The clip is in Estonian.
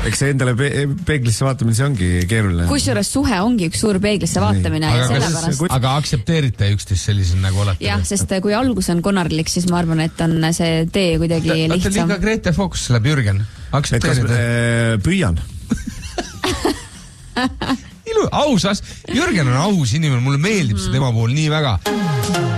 eks see endale peeglisse vaatamine, see ongi keeruline. Kusjuures suhe ongi üks suur peeglisse vaatamine ja sellepärast. Aga aktsepteerite üksteist sellisel nagu olete? Jah, sest kui algus on konarlik, siis ma arvan, et on see tee kuidagi lihtsam. Olete liiga Grete Fox läheb Jürgen. Aktsepteerite? Püüan. Ausas. Jürgen on aus inimene, mulle meeldib see tema puhul nii väga.